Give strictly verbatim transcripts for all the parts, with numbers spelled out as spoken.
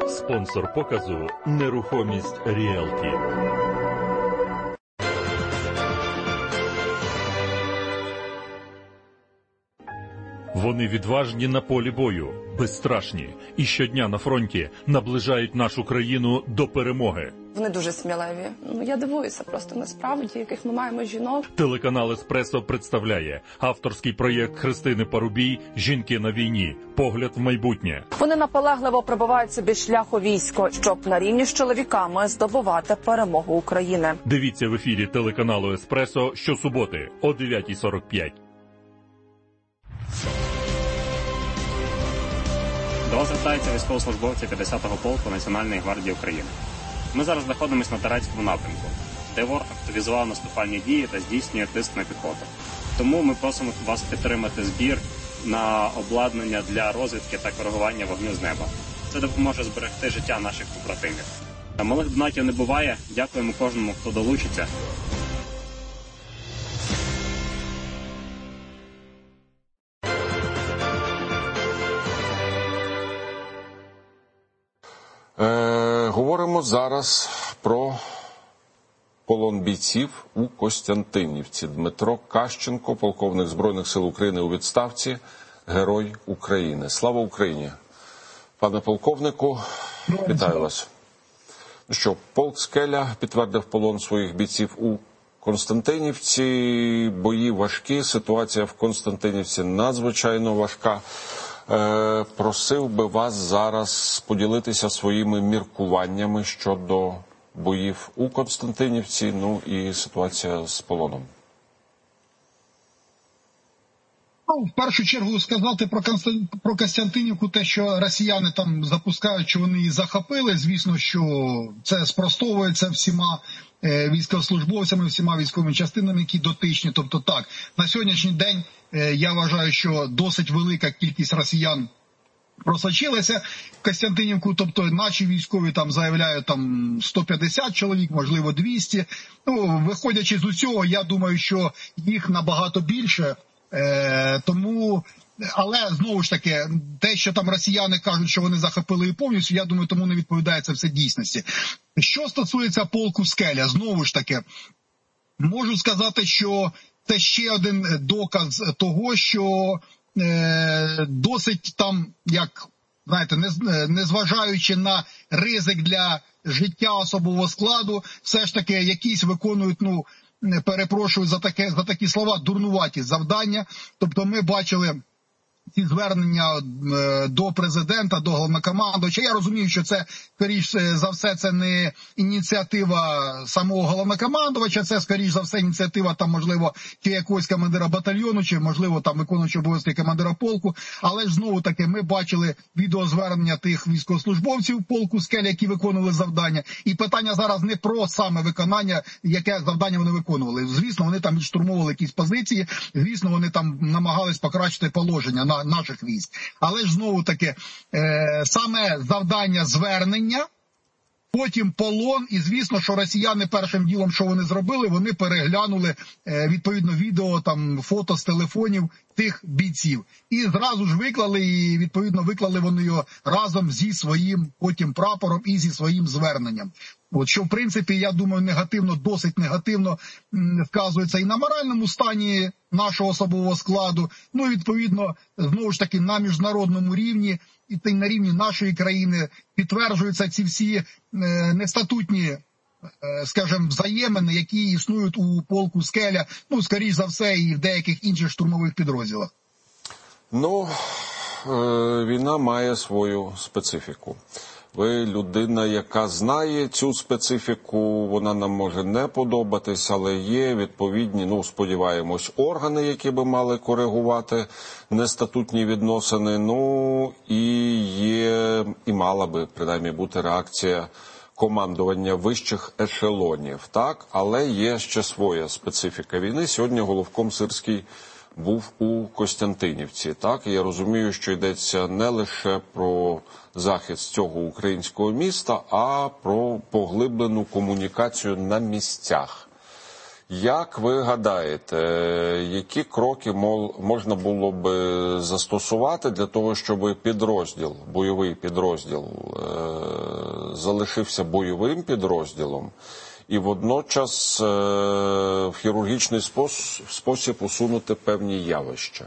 Спонсор показу «Нерухомість Ріелті». Вони відважні на полі бою, безстрашні і щодня на фронті наближають нашу країну до перемоги. Вони дуже сміливі. Ну, я дивуюся просто насправді, яких ми маємо жінок. Телеканал «Еспресо» представляє авторський проєкт Христини Парубій «Жінки на війні. Погляд в майбутнє». Вони наполегливо пробивають собі шлях у військо, щоб на рівні з чоловіками здобувати перемогу України. Дивіться в ефірі телеканалу «Еспресо» щосуботи о дев'ятій сорок п'ять. До вас звертаються військовослужбовці п'ятдесятого полку Національної гвардії України. Ми зараз знаходимося на Торецькому напрямку, де ворог активізував наступальні дії та здійснює тиск на піхоту. Тому ми просимо вас підтримати збір на обладнання для розвідки та коригування вогню з неба. Це допоможе зберегти життя наших побратимів. Малих донатів не буває. Дякуємо кожному, хто долучиться. Е, говоримо зараз про полон бійців у Костянтинівці. Дмитро Кащенко, полковник Збройних сил України у відставці, Герой України. Слава Україні! Пане полковнику, вітаю вас. Ну що, полк «Скеля» підтвердив полон своїх бійців у Костянтинівці. Бої важкі, ситуація в Костянтинівці надзвичайно важка. Е, просив би вас зараз поділитися своїми міркуваннями щодо боїв у Костянтинівці, ну і ситуація з полоном. Ну, в першу чергу сказати про, Констан... про Костянтинівку, те, що росіяни там запускають, що вони її захопили, звісно, що це спростовується всіма е, військовослужбовцями, всіма військовими частинами, які дотичні. Тобто так, на сьогоднішній день е, я вважаю, що досить велика кількість росіян просочилася в Костянтинівку, тобто наші військові там заявляють там сто п'ятдесят чоловік, можливо двісті. Ну, виходячи з усього, я думаю, що їх набагато більше. Е, тому, але знову ж таки, те, що там росіяни кажуть, що вони захопили її повністю, я думаю, тому не відповідає це все дійсності. Що стосується полку «Скеля», знову ж таки, можу сказати, що це ще один доказ того, що е, досить там, як, знаєте, незважаючи на ризик для життя особового складу, все ж таки якісь виконують, ну, перепрошую за таке, за такі слова, дурнуваті завдання. Тобто ми бачили ці звернення до президента, до головнокомандувача. Я розумію, що це, скоріш за все, це не ініціатива самого головнокомандувача, це, скоріш за все, ініціатива, там, можливо, чи якогось командира батальйону, чи, можливо, там, виконуючого обов'язки командира полку. Але ж, знову-таки, ми бачили відеозвернення тих військовослужбовців полку «Скеля», які виконували завдання. І питання зараз не про саме виконання, яке завдання вони виконували. Звісно, вони там відштурмовували якісь позиції, звісно, вони там намагались покращити положення на наших військ. Але ж знову-таки, е, саме завдання звернення, потім полон, і звісно, що росіяни першим ділом, що вони зробили, вони переглянули, е, відповідно, відео, там, фото з телефонів тих бійців. І зразу ж виклали, і відповідно виклали вони його разом зі своїм потім прапором і зі своїм зверненням. От, що, в принципі, я думаю, негативно, досить негативно вказується і на моральному стані нашого особового складу, ну і, відповідно, знову ж таки, на міжнародному рівні, і на рівні нашої країни підтверджуються ці всі е, нестатутні, е, скажімо, взаємини, які існують у полку «Скеля», ну, скоріш за все, і в деяких інших штурмових підрозділах. Ну, е, війна має свою специфіку. Ви людина, яка знає цю специфіку, вона нам може не подобатись, але є відповідні, ну, сподіваємось, органи, які би мали коригувати нестатутні відносини, ну, і є, і мала би, принаймні, бути реакція командування вищих ешелонів, так? Але є ще своя специфіка війни. Сьогодні головком Сирський був у Костянтинівці, так? І я розумію, що йдеться не лише про захист цього українського міста, а про поглиблену комунікацію на місцях. Як ви гадаєте, які кроки можна було б застосувати для того, щоб підрозділ, бойовий підрозділ залишився бойовим підрозділом і водночас в хірургічний спосіб усунути певні явища?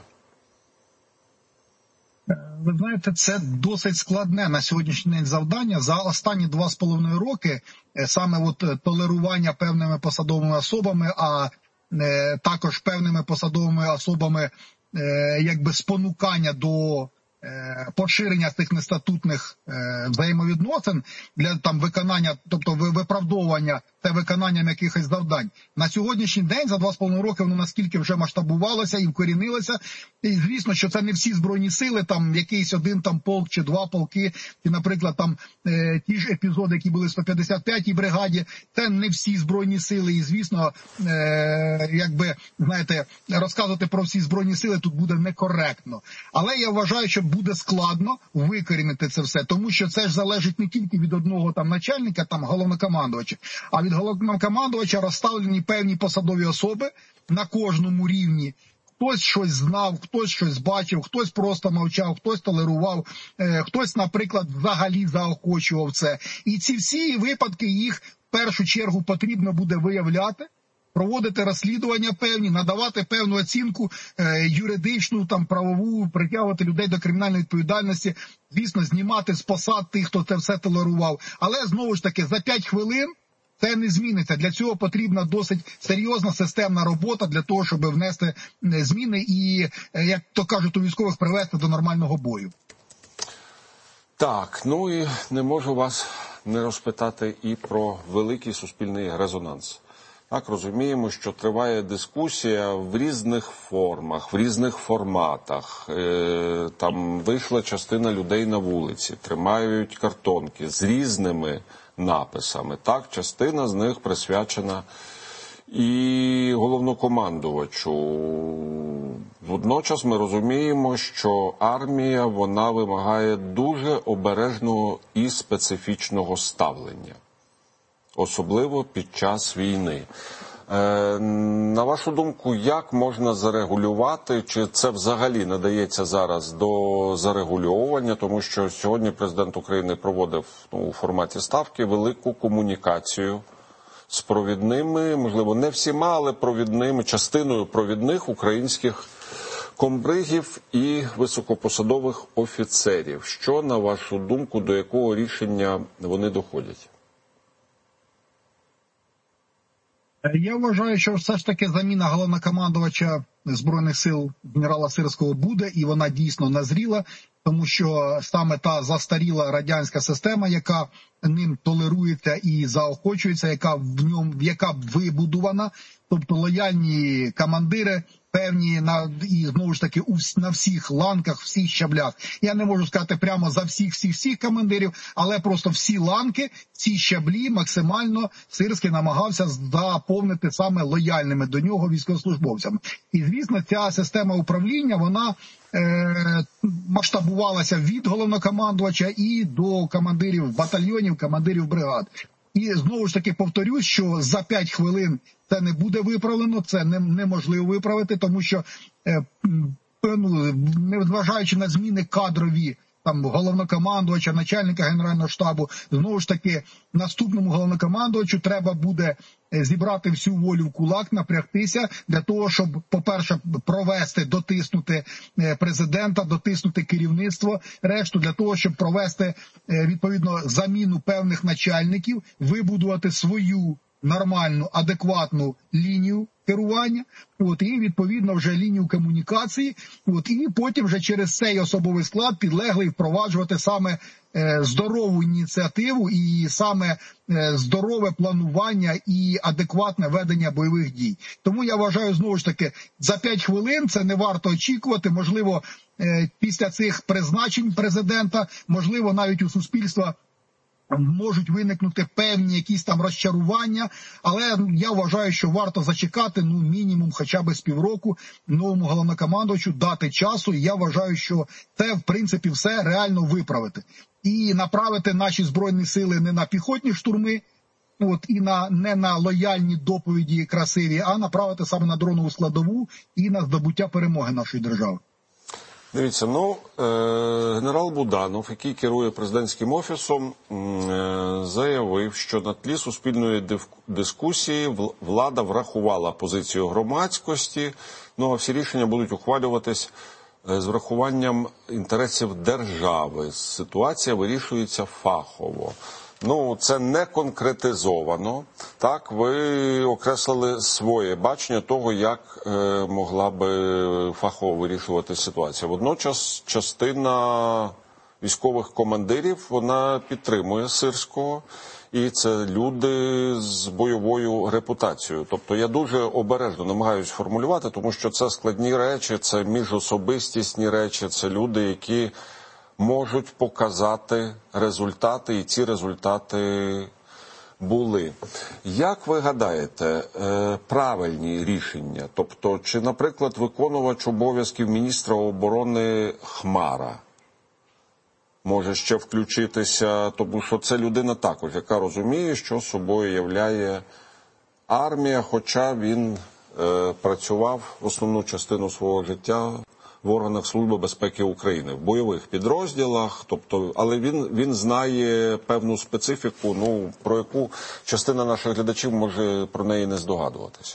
Ви знаєте, це досить складне на сьогоднішній день завдання. За останні два з половиною роки саме от толерування певними посадовими особами, а також певними посадовими особами якби спонукання до поширення цих нестатутних взаємовідносин для там виконання, тобто виправдовування та виконанням якихось завдань. На сьогоднішній день, за два з половиною роки, воно наскільки вже масштабувалося і вкорінилося. І звісно, що це не всі збройні сили, там якийсь один там полк чи два полки, чи, наприклад, там е, ті ж епізоди, які були в сто п'ятдесят п'ятій бригаді, це не всі збройні сили. І, звісно, е, якби, знаєте, розказувати про всі збройні сили тут буде некоректно. Але я вважаю, що буде складно викорінити це все, тому що це ж залежить не тільки від одного там начальника, там головнокомандувача, а від головнокомандувача розставлені певні посадові особи на кожному рівні. Хтось щось знав, хтось щось бачив, хтось просто мовчав, хтось толерував, е, хтось, наприклад, взагалі заохочував це. І ці всі випадки, їх в першу чергу потрібно буде виявляти, проводити розслідування певні, надавати певну оцінку е, юридичну, там, правову, притягувати людей до кримінальної відповідальності, звісно, знімати з посад тих, хто це все толерував. Але, знову ж таки, за п'ять хвилин це не зміниться. Для цього потрібна досить серйозна системна робота для того, щоб внести зміни і, як то кажуть у військових, привести до нормального бою. Так, ну і не можу вас не розпитати і про великий суспільний резонанс. Так, розуміємо, що триває дискусія в різних формах, в різних форматах. Е, там вийшла частина людей на вулиці, тримають картонки з різними написами. Так, частина з них присвячена і головнокомандувачу. Водночас ми розуміємо, що армія, вона вимагає дуже обережного і специфічного ставлення. Особливо під час війни. Е, на вашу думку, як можна зарегулювати, чи це взагалі надається зараз до зарегульовування, тому що сьогодні президент України проводив ну, у форматі ставки велику комунікацію з провідними, можливо, не всіма, але провідними, частиною провідних українських комбригів і високопосадових офіцерів. Що, на вашу думку, до якого рішення вони доходять? Я вважаю, що все ж таки заміна головнокомандувача Збройних сил генерала Сирського буде, і вона дійсно назріла, тому що саме та застаріла радянська система, яка ним толерується і заохочується, яка в ньому, яка вибудована, тобто лояльні командири, певні на і знову ж таки у на всіх ланках, всіх щаблях. Я не можу сказати прямо за всіх всіх всіх командирів, але просто всі ланки, ці щаблі максимально Сирський намагався заповнити саме лояльними до нього військовослужбовцями. І звісно, ця система управління, вона е, масштабувалася від головнокомандувача і до командирів батальйонів, командирів бригад. І знову ж таки повторюсь, що за п'ять хвилин це не буде виправлено, це не, неможливо виправити, тому що, е, ну, незважаючи на зміни кадрові, там, головнокомандувача, начальника Генерального штабу, знову ж таки, наступному головнокомандувачу треба буде зібрати всю волю в кулак, напрягтися для того, щоб, по-перше, провести, дотиснути президента, дотиснути керівництво, решту для того, щоб провести, відповідно, заміну певних начальників, вибудувати свою нормальну, адекватну лінію керування, от, і, відповідно, вже лінію комунікації, от, і потім вже через цей особовий склад підлеглий впроваджувати саме е, здорову ініціативу і саме е, здорове планування і адекватне ведення бойових дій. Тому я вважаю, знову ж таки, за п'ять хвилин це не варто очікувати, можливо, е, після цих призначень президента, можливо, навіть у суспільства можуть виникнути певні якісь там розчарування, але я вважаю, що варто зачекати, ну, мінімум хоча б з півроку новому головнокомандувачу, дати часу, і я вважаю, що це, в принципі, все реально виправити. І направити наші Збройні сили не на піхотні штурми, от, і на, не на лояльні доповіді красиві, а направити саме на дронову складову і на здобуття перемоги нашої держави. Дивіться, ну, генерал Буданов, який керує президентським офісом, заявив, що на тлі суспільної дискусії влада врахувала позицію громадськості, ну а всі рішення будуть ухвалюватись з врахуванням інтересів держави. Ситуація вирішується фахово. Ну, це не конкретизовано. Так, ви окреслили своє бачення того, як е, могла би фахово вирішувати ситуація. Водночас частина військових командирів, вона підтримує Сирського, і це люди з бойовою репутацією. Тобто я дуже обережно намагаюся формулювати, тому що це складні речі, це міжособистісні речі, це люди, які можуть показати результати, і ці результати були. Як ви гадаєте, правильні рішення? Тобто, чи, наприклад, виконувач обов'язків міністра оборони Хмара може ще включитися, тому що це людина також, яка розуміє, що собою являє армія, хоча він е, працював основну частину свого життя в органах Служби безпеки України, в бойових підрозділах, тобто, але він, він знає певну специфіку, ну, про яку частина наших глядачів може про неї не здогадуватися.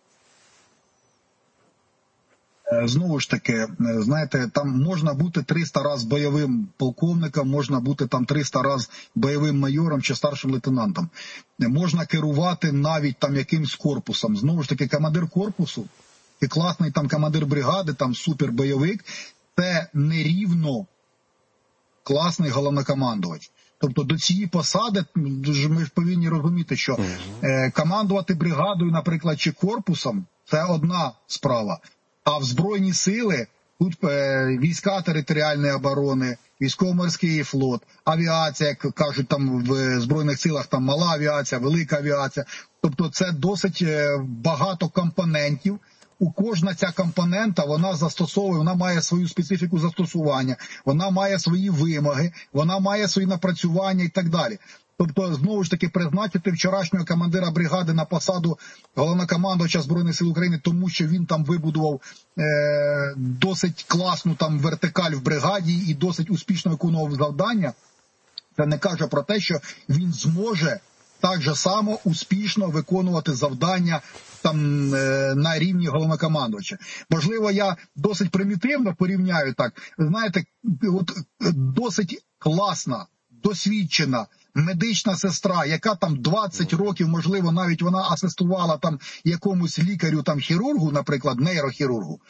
Знову ж таки, знаєте, там можна бути триста раз бойовим полковником, можна бути там триста раз бойовим майором чи старшим лейтенантом. Можна керувати навіть там якимсь корпусом. Знову ж таки, командир корпусу і класний там командир бригади, там супербойовик, це нерівно класний головнокомандувач. Тобто до цієї посади ми ж повинні розуміти, що е, командувати бригадою, наприклад, чи корпусом – це одна справа. А в Збройні сили, тут е, війська територіальної оборони, військово-морський флот, авіація, як кажуть там в Збройних силах, там мала авіація, велика авіація. Тобто це досить е, багато компонентів. У кожна ця компонента, вона застосовує, вона має свою специфіку застосування, вона має свої вимоги, вона має свої напрацювання і так далі. Тобто, знову ж таки, призначити вчорашнього командира бригади на посаду головнокомандувача Збройних сил України, тому що він там вибудував е, досить класну там вертикаль в бригаді і досить успішно виконував завдання, це не каже про те, що він зможе так же само успішно виконувати завдання там е, на рівні головнокомандувача. Можливо, я досить примітивно порівняю так. Знаєте, от досить класна, досвідчена медична сестра, яка там двадцять років, можливо, навіть вона асистувала там якомусь лікарю, там хірургу, наприклад, нейрохірургу.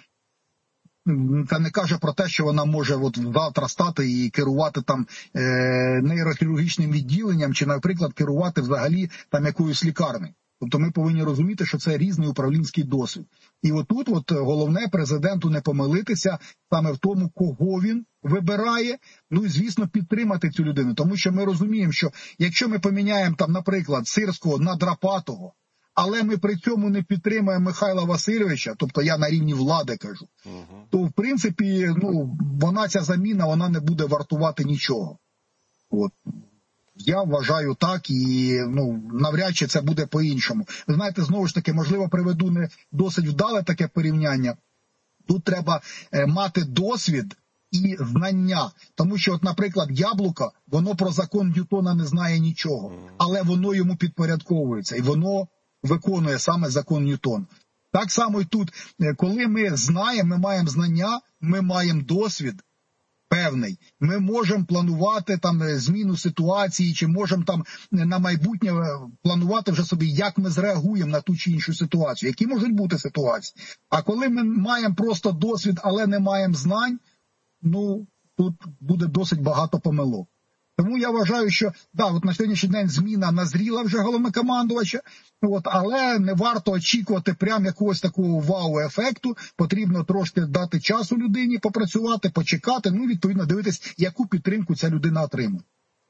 Це не каже про те, що вона може от завтра стати і керувати там е, нейрохірургічним відділенням, чи, наприклад, керувати взагалі там якоюсь лікарнею. Тобто ми повинні розуміти, що це різний управлінський досвід. І отут от головне президенту не помилитися саме в тому, кого він вибирає, ну і, звісно, підтримати цю людину. Тому що ми розуміємо, що якщо ми поміняємо там, наприклад, Сирського на Драпатого, але ми при цьому не підтримуємо Михайла Васильовича, тобто я на рівні влади кажу, угу. то, в принципі, ну, вона, ця заміна, вона не буде вартувати нічого. От. Я вважаю так, і ну, навряд чи це буде по-іншому. Ви знаєте, знову ж таки, можливо, приведу не досить вдале таке порівняння. Тут треба е, мати досвід і знання. Тому що, от, наприклад, Яблуко, воно про закон Ньютона не знає нічого, але воно йому підпорядковується, і воно виконує саме закон Ньютона. Так само і тут, коли ми знаємо, ми маємо знання, ми маємо досвід певний, ми можемо планувати там зміну ситуації, чи можемо там на майбутнє планувати вже собі, як ми зреагуємо на ту чи іншу ситуацію, які можуть бути ситуації. А коли ми маємо просто досвід, але не маємо знань, ну, тут буде досить багато помилок. Тому я вважаю, що, да, от на сьогоднішній день зміна назріла вже головнокомандувача, от, але не варто очікувати прям якогось такого вау-ефекту, потрібно трошки дати часу людині попрацювати, почекати, ну, відповідно, дивитись, яку підтримку ця людина отримує.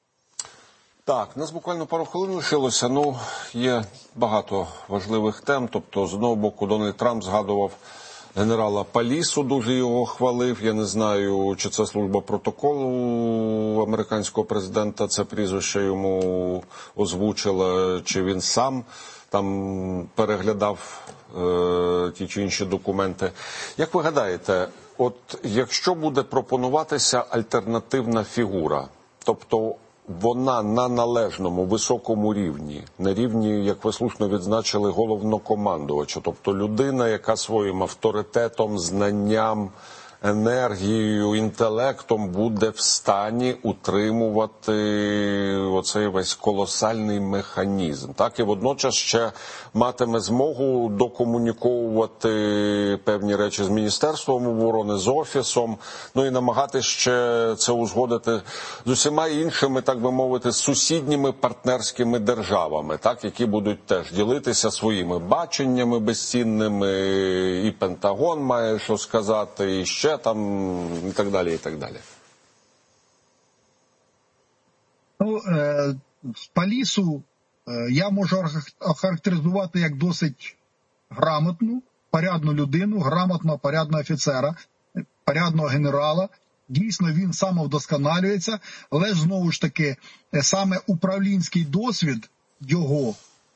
Так, у нас буквально пару хвилин лишилося, ну, є багато важливих тем, тобто, з одного боку, Дональд Трамп згадував генерала Палісу, дуже його хвалив. Я не знаю, чи це служба протоколу американського президента це прізвище йому озвучила, чи він сам там переглядав е, ті чи інші документи. Як ви гадаєте, от якщо буде пропонуватися альтернативна фігура, тобто вона на належному, високому рівні, на рівні, як ви слушно відзначили, головнокомандувача, тобто людина, яка своїм авторитетом, знанням, енергією, інтелектом буде в стані утримувати оцей весь колосальний механізм. Так, і водночас ще матиме змогу докомуніковувати певні речі з Міністерством оборони, з Офісом, ну і намагатися ще це узгодити з усіма іншими, так би мовити, сусідніми партнерськими державами, так, які будуть теж ділитися своїми баченнями безцінними, і Пентагон має що сказати, і ще там, і так далі, і так далі. Ну, е, Палісу е, я можу охарактеризувати як досить грамотну, порядну людину, грамотного, порядного офіцера, порядного генерала. Дійсно, він самовдосконалюється, але ж, знову ж таки, саме управлінський досвід його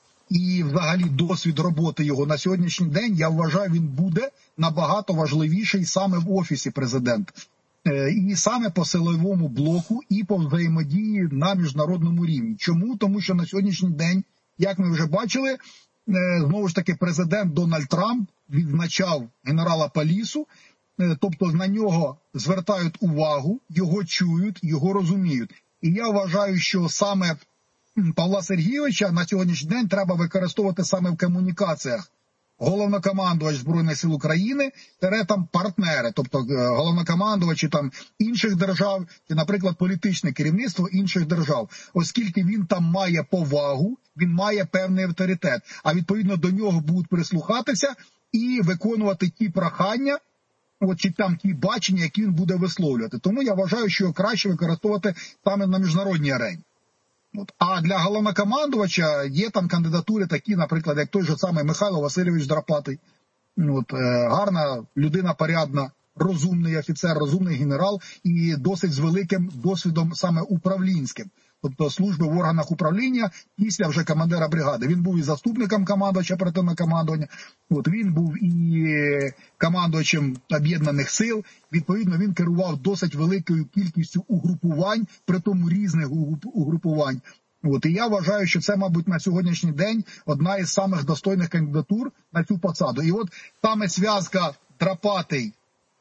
і взагалі досвід роботи його на сьогоднішній день, я вважаю, він буде набагато важливіший саме в Офісі Президента. І саме по силовому блоку, і по взаємодії на міжнародному рівні. Чому? Тому що на сьогоднішній день, як ми вже бачили, знову ж таки, президент Дональд Трамп відзначав генерала Палісу, тобто на нього звертають увагу, його чують, його розуміють. І я вважаю, що саме Павла Сергійовича на сьогоднішній день треба використовувати саме в комунікаціях. Головнокомандувач Збройних сил України, тере там партнери, тобто головнокомандувачі там інших держав, чи, наприклад, політичне керівництво інших держав. Оскільки він там має повагу, він має певний авторитет, а відповідно до нього будуть прислухатися і виконувати ті прохання, от, чи там ті бачення, які він буде висловлювати. Тому я вважаю, що його краще використовувати саме на міжнародній арені. От. А для головнокомандувача є там кандидатури такі, наприклад, як той же самий Михайло Васильович Драпатий. От, е, гарна людина, порядна, розумний офіцер, розумний генерал і досить з великим досвідом саме управлінським. Тобто служби в органах управління після вже командира бригади. Він був і заступником командувача оперативного командування, от, він був і командувачем об'єднаних сил. Відповідно, він керував досить великою кількістю угрупувань, при тому різних угрупувань. От, і я вважаю, що це, мабуть, на сьогоднішній день одна із самих достойних кандидатур на цю посаду. І от саме зв'язка Драпатий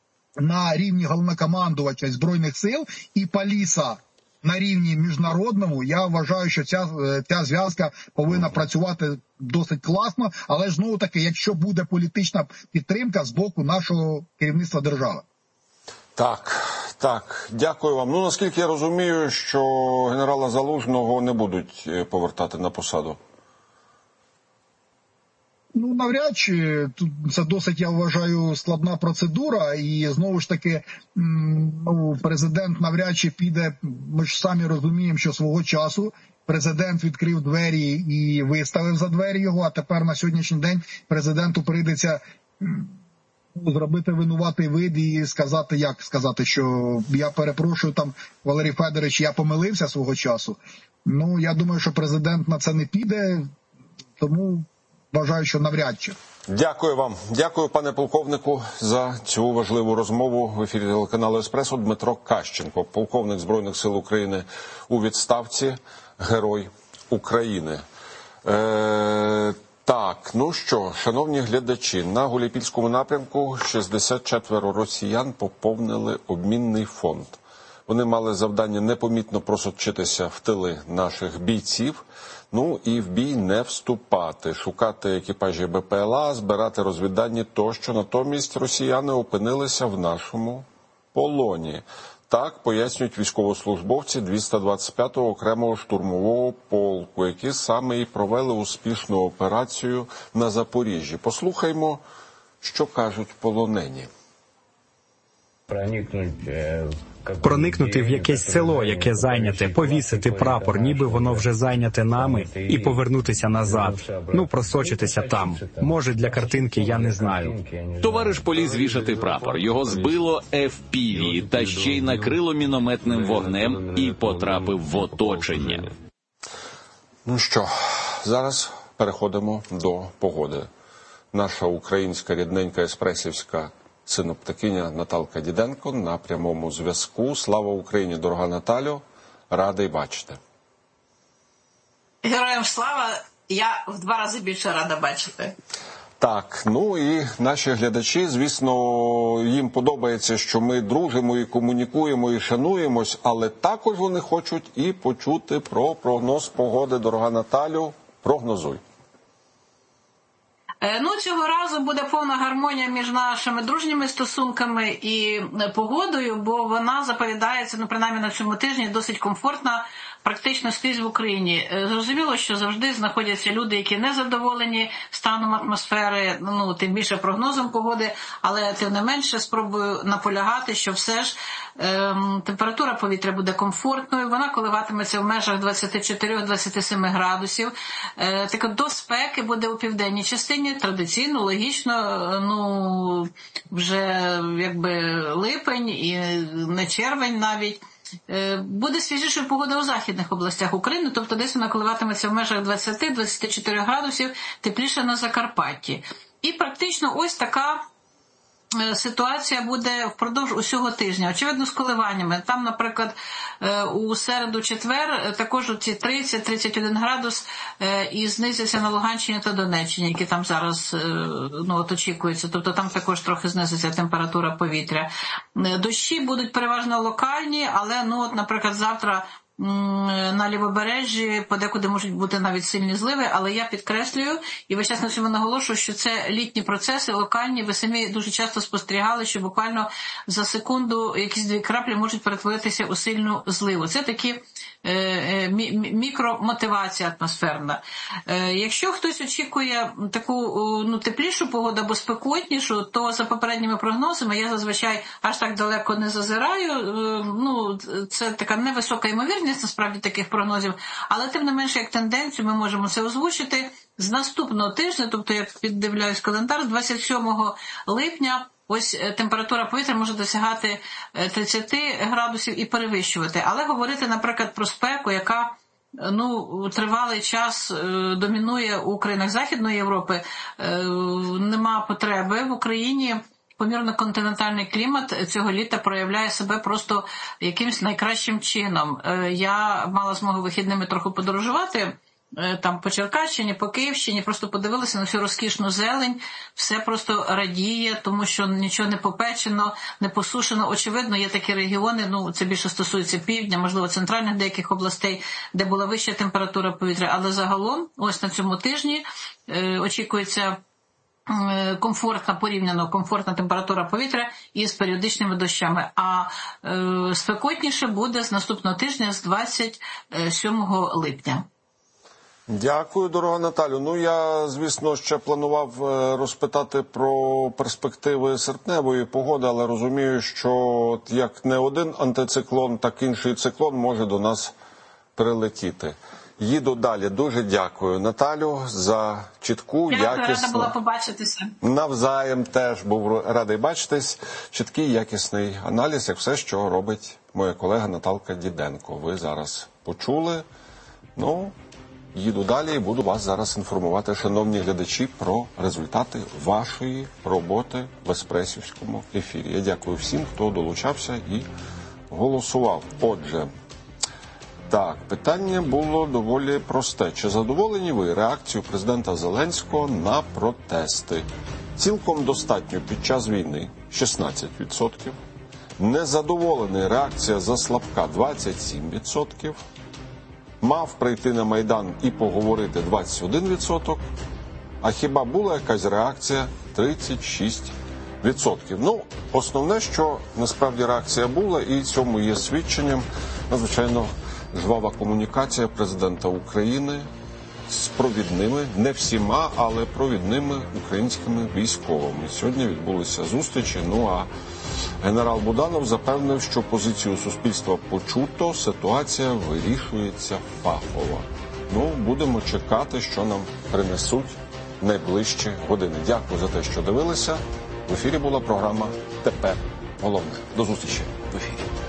на рівні головнокомандувача Збройних сил і Паліса на рівні міжнародному, я вважаю, що ця, ця зв'язка повинна працювати досить класно, але ж, знову таки, якщо буде політична підтримка з боку нашого керівництва держави. Так, так, дякую вам. Ну, наскільки я розумію, що генерала Залужного не будуть повертати на посаду? Ну, навряд чи. Тут це досить, я вважаю, складна процедура. І, знову ж таки, ну, президент навряд чи піде. Ми ж самі розуміємо, що свого часу президент відкрив двері і виставив за двері його, а тепер на сьогоднішній день президенту прийдеться зробити винуватий вид і сказати, як сказати, що я перепрошую, там, Валерій Федорович, я помилився свого часу. Ну, я думаю, що президент на це не піде, тому вважаю, що навряд чи. Дякую вам. Дякую, пане полковнику, за цю важливу розмову в ефірі телеканалу «Еспресо». Дмитро Кащенко, полковник Збройних сил України у відставці, герой України. Е, так, ну що, шановні глядачі, на Гуляйпільському напрямку шістдесят четверо росіян поповнили обмінний фонд. Вони мали завдання непомітно просочитися в тили наших бійців, ну і в бій не вступати, шукати екіпажі Б П Л А, збирати розвіддані тощо. Натомість росіяни опинилися в нашому полоні. Так пояснюють військовослужбовці двісті двадцять п'ятого окремого штурмового полку, які саме і провели успішну операцію на Запоріжжі. Послухаймо, що кажуть полонені. Проникнути в якесь село, яке зайняте, повісити прапор, ніби воно вже зайняте нами, і повернутися назад. Ну, просочитися там. Може, для картинки, я не знаю. Товариш поліз вішати прапор. Його збило еф пі ві, та ще й накрило мінометним вогнем і потрапив в оточення. Ну що, зараз переходимо до погоди. Наша українська рідненька еспресівська синоптикиня Наталка Діденко на прямому зв'язку. Слава Україні, дорога Наталю, радий бачити. Героям слава, я в два рази більше рада бачити. Так, ну і наші глядачі, звісно, їм подобається, що ми дружимо і комунікуємо і шануємось, але також вони хочуть і почути про прогноз погоди. Дорога Наталю, прогнозуй. Ну, цього разу буде повна гармонія між нашими дружніми стосунками і погодою, бо вона заповідається, ну, принаймні на цьому тижні, досить комфортна практично скрізь в Україні. Зрозуміло, що завжди знаходяться люди, які не задоволені станом атмосфери, ну, тим більше прогнозом погоди, але тим не менше спробую наполягати, що все ж ем, температура повітря буде комфортною, вона коливатиметься в межах двадцять чотири - двадцять сім градусів. Е, так от до спеки буде у південній частині, традиційно, логічно, ну, вже якби липень і не червень навіть. Буде свіжішою погода у західних областях України, тобто десь вона коливатиметься в межах двадцять - двадцять чотири градусів, тепліше на Закарпатті. І практично ось така ситуація буде впродовж усього тижня. Очевидно, з коливаннями. Там, наприклад, у середу-четвер також ці тридцять - тридцять один градус і знизиться на Луганщині та Донеччині, які там зараз, ну, от очікуються. Тобто там також трохи знизиться температура повітря. Дощі будуть переважно локальні, але, ну, от, наприклад, завтра на Лівобережжі подекуди можуть бути навіть сильні зливи, але я підкреслюю і весь час на цьому наголошую, що це літні процеси, локальні. Ви самі дуже часто спостерігали, що буквально за секунду якісь дві краплі можуть перетворитися у сильну зливу. Це такі е, мі, мікромотивація атмосферна. Е, якщо хтось очікує таку, ну, теплішу погоду або спекотнішу, то за попередніми прогнозами я зазвичай аж так далеко не зазираю. Е, ну, це така невисока ймовірність насправді таких прогнозів, але тим не менше, як тенденцію, ми можемо це озвучити. З наступного тижня, тобто я піддивляюсь календар, з двадцять сьомого липня ось температура повітря може досягати тридцять градусів і перевищувати. Але говорити, наприклад, про спеку, яка, ну, тривалий час домінує у країнах Західної Європи, нема потреби. В Україні помірно-континентальний клімат цього літа проявляє себе просто якимось найкращим чином. Я мала змогу вихідними трохи подорожувати там по Черкащині, по Київщині, просто подивилася на всю розкішну зелень, все просто радіє, тому що нічого не попечено, не посушено. Очевидно, є такі регіони, ну, це більше стосується півдня, можливо, центральних деяких областей, де була вища температура повітря, але загалом, ось на цьому тижні е, очікується комфортна, порівняно комфортна температура повітря із періодичними дощами. А е, спекотніше буде з наступного тижня, з двадцять сьомого липня. Дякую, дорога Наталю. Ну, я, звісно, ще планував розпитати про перспективи серпневої погоди, але розумію, що як не один антициклон, так інший циклон може до нас прилетіти. Їду далі. Дуже дякую, Наталю, за чітку, якісну... якісну... Рада була побачитися. Навзаєм теж був радий бачитись. Чіткий, якісний аналіз, як все, що робить моя колега Наталка Діденко. Ви зараз почули. Ну, їду далі і буду вас зараз інформувати, шановні глядачі, про результати вашої роботи в еспресівському ефірі. Я дякую всім, хто долучався і голосував. Отже, так, питання було доволі просте. Чи задоволені ви реакцією президента Зеленського на протести? Цілком достатньо під час війни – шістнадцять відсотків. Незадоволений реакція заслабка – двадцять сім відсотків. Мав прийти на Майдан і поговорити – двадцять один відсоток. А хіба була якась реакція – тридцять шість відсотків. Ну, основне, що насправді реакція була, і цьому є свідченням, надзвичайно жвава комунікація президента України з провідними, не всіма, але провідними українськими військовими. Сьогодні відбулися зустрічі, ну а генерал Буданов запевнив, що позицію суспільства почуто, ситуація вирішується фахово. Ну, будемо чекати, що нам принесуть найближчі години. Дякую за те, що дивилися. В ефірі була програма «Тепер головне». До зустрічі.